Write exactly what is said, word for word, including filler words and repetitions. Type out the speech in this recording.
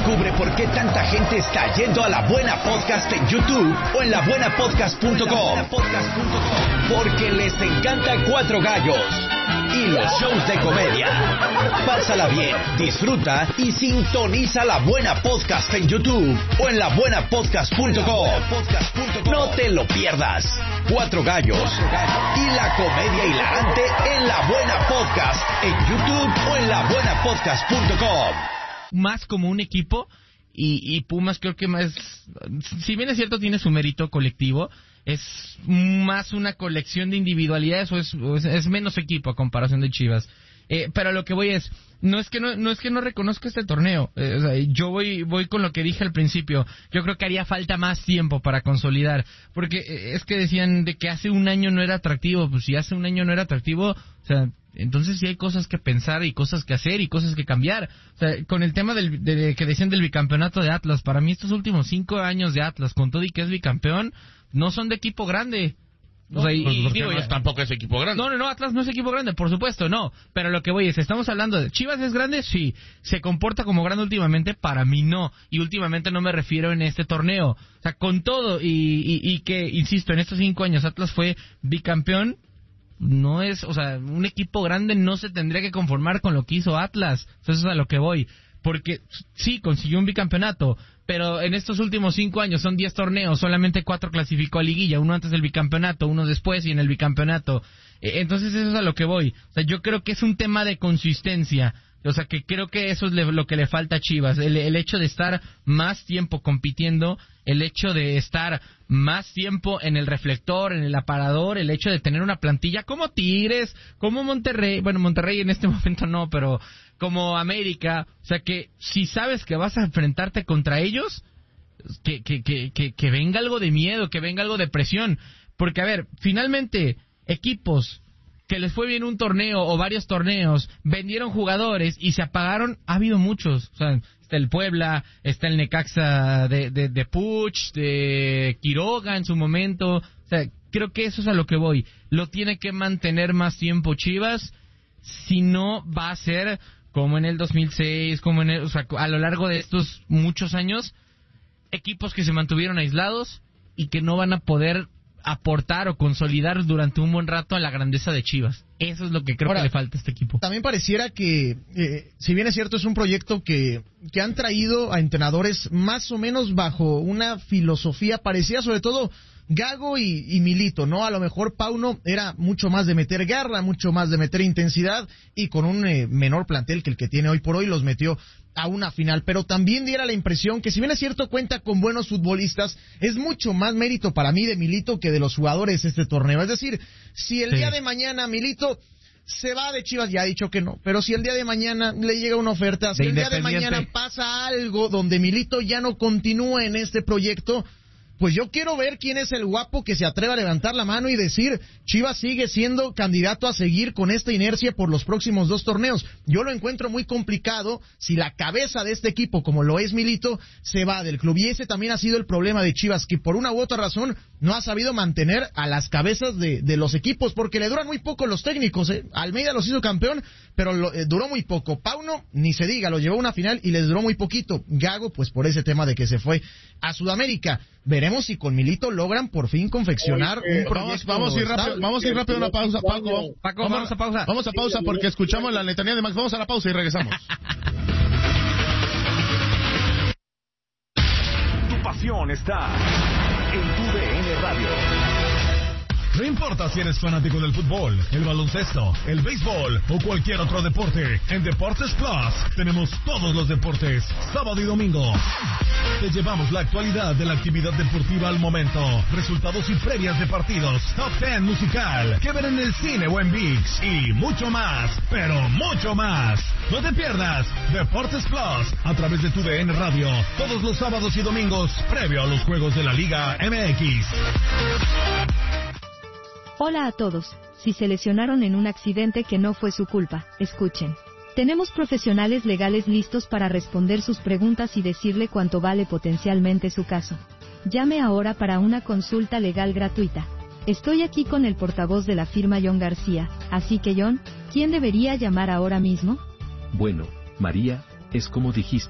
Descubre por qué tanta gente está yendo a La Buena Podcast en YouTube o en la buena podcast punto com. Porque les encanta Cuatro Gallos y los shows de comedia. Pásala bien, disfruta y sintoniza La Buena Podcast en YouTube o en la buena podcast punto com. No te lo pierdas. Cuatro Gallos y la comedia hilarante en La Buena Podcast en YouTube o en la buena podcast punto com. Más como un equipo y, y Pumas creo que más, si bien es cierto tiene su mérito colectivo, es más una colección de individualidades o es, o es, es menos equipo a comparación de Chivas. Eh, pero lo que voy es, no es que no, no es que no reconozca este torneo. Eh, o sea, yo voy, voy con lo que dije al principio. Yo creo que haría falta más tiempo para consolidar, porque eh, es que decían de que hace un año no era atractivo. Pues si hace un año no era atractivo, o sea, entonces sí hay cosas que pensar y cosas que hacer y cosas que cambiar. O sea, con el tema del, de, que decían del bicampeonato de Atlas, para mí estos últimos cinco años de Atlas, con todo y que es bicampeón, no son de equipo grande. No, o sea, y, pues, y digo, no es, tampoco es equipo grande. No, no, no, Atlas no es equipo grande, por supuesto, no. Pero lo que voy es, estamos hablando de Chivas es grande, sí. Se comporta como grande últimamente, para mí no. Y últimamente no me refiero en este torneo. O sea, con todo y, y, y que, insisto, en estos cinco años Atlas fue bicampeón, no es, o sea, un equipo grande no se tendría que conformar con lo que hizo Atlas. Eso es a lo que voy. Porque sí, consiguió un bicampeonato, pero en estos últimos cinco años son diez torneos, solamente cuatro clasificó a liguilla, uno antes del bicampeonato, uno después y en el bicampeonato. Entonces eso es a lo que voy. O sea, yo creo que es un tema de consistencia. O sea, que creo que eso es lo que le falta a Chivas. El, el hecho de estar más tiempo compitiendo, el hecho de estar más tiempo en el reflector, en el aparador, el hecho de tener una plantilla como Tigres, como Monterrey, bueno, Monterrey en este momento no, pero como América. O sea, que si sabes que vas a enfrentarte contra ellos, que, que, que, que, que venga algo de miedo, que venga algo de presión. Porque, a ver, finalmente, equipos que les fue bien un torneo o varios torneos, vendieron jugadores y se apagaron, ha habido muchos. O sea, está el Puebla, está el Necaxa de, de, de Puch, de Quiroga en su momento. O sea, creo que eso es a lo que voy. Lo tiene que mantener más tiempo Chivas, si no va a ser como en el dos mil seis, como en el, o sea, a lo largo de estos muchos años, equipos que se mantuvieron aislados y que no van a poder aportar o consolidar durante un buen rato a la grandeza de Chivas. Eso es lo que creo Ahora, que le falta a este equipo. También pareciera que, eh, si bien es cierto, es un proyecto que, que han traído a entrenadores más o menos bajo una filosofía parecida, sobre todo Gago y, y Milito, ¿no? A lo mejor Pauno era mucho más de meter garra, mucho más de meter intensidad, y con un eh, menor plantel que el que tiene hoy por hoy los metió a una final, pero también diera la impresión que, si bien es cierto, cuenta con buenos futbolistas, es mucho más mérito para mí de Milito que de los jugadores este torneo. Es decir, si el sí. día de mañana Milito se va de Chivas, ya ha dicho que no, pero si el día de mañana le llega una oferta, si el día de mañana pasa algo donde Milito ya no continúa en este proyecto, pues yo quiero ver quién es el guapo que se atreva a levantar la mano y decir, Chivas sigue siendo candidato a seguir con esta inercia por los próximos dos torneos. Yo lo encuentro muy complicado si la cabeza de este equipo, como lo es Milito, se va del club. Y ese también ha sido el problema de Chivas, que por una u otra razón no ha sabido mantener a las cabezas de, de los equipos, porque le duran muy poco los técnicos, ¿eh? Almeida los hizo campeón, pero lo, eh, duró muy poco. Pauno, ni se diga, lo llevó a una final y les duró muy poquito. Gago, pues por ese tema de que se fue a Sudamérica. Veremos si con Milito logran por fin confeccionar Oye, un proyecto. Vamos, vamos a ir rápido, vamos a ir rápido a una pausa, Paco. Paco, vamos, vamos a pausa. Vamos a pausa porque escuchamos la letanía de Max. Vamos a la pausa y regresamos. Tu pasión está en tu D N Radio. No importa si eres fanático del fútbol, el baloncesto, el béisbol o cualquier otro deporte, en Deportes Plus tenemos todos los deportes, sábado y domingo. Te llevamos la actualidad de la actividad deportiva al momento, resultados y previas de partidos, top ten musical, que ver en el cine o en ViX y mucho más, pero mucho más. No te pierdas Deportes Plus a través de tu D N Radio, todos los sábados y domingos, previo a los juegos de la Liga M X. Hola a todos, si se lesionaron en un accidente que no fue su culpa, escuchen. Tenemos profesionales legales listos para responder sus preguntas y decirle cuánto vale potencialmente su caso. Llame ahora para una consulta legal gratuita. Estoy aquí con el portavoz de la firma John García, así que John, ¿quién debería llamar ahora mismo? Bueno, María, es como dijiste.